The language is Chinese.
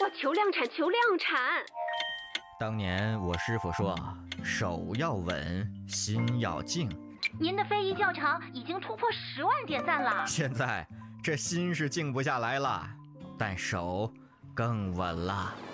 求量产，求量产。 当年我师傅说，手要稳，心要静。 您的非遗教程已经突破10万点赞了。 现在这心是静不下来了，但手更稳了。